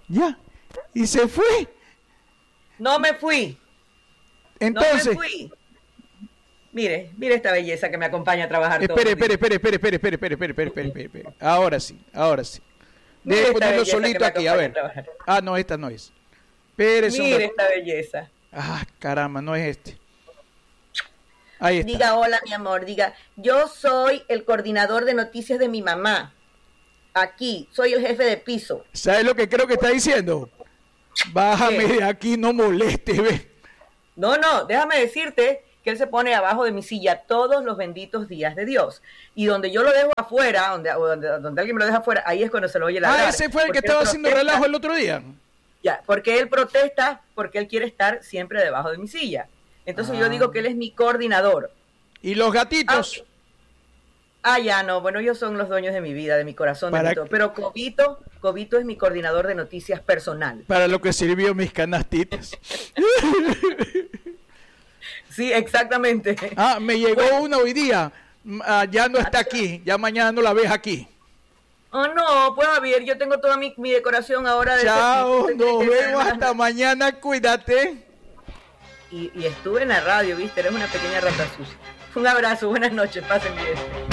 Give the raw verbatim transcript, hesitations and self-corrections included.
Ya. Y se fue. No me fui. Entonces. No me fui. Mire, mire esta belleza que me acompaña a trabajar. Espere, espere, espere, espere, espere, espere, espere, espere, espere, espere, espere, espere. Ahora sí, ahora sí. Debe ponerlo solito aquí, a ver. A ah, no, esta no es. Espérese. Mire esta belleza. Ah, caramba, no es este. Ahí está. Diga hola, mi amor, diga, yo soy el coordinador de noticias de mi mamá. Aquí, soy el jefe de piso. ¿Sabes lo que creo que está diciendo? Bájame de aquí, no moleste, ve. No, no, déjame decirte que él se pone abajo de mi silla todos los benditos días de Dios. Y donde yo lo dejo afuera, donde, donde, donde alguien me lo deja afuera, ahí es cuando se lo oye la Ah, ese fue el que estaba haciendo relajo el otro día. Ya, porque él protesta, porque él quiere estar siempre debajo de mi silla. Entonces ah. yo digo que él es mi coordinador. ¿Y los gatitos? Ah, ah, ya no, bueno, ellos son los dueños de mi vida, de mi corazón, de mi todo. Pero Cobito, Cobito es mi coordinador de noticias personal. Para lo que sirvió mis canastitas. Sí, exactamente. Ah, me llegó bueno. una hoy día. Ah, ya no está aquí, ya mañana no la ves aquí. Oh, no, pues Javier, yo tengo toda mi, mi decoración ahora. De Chao, de, nos vemos hasta mañana, cuídate. Y, y estuve en la radio, viste, eres una pequeña rata sucia. Un abrazo, buenas noches, pasen bien.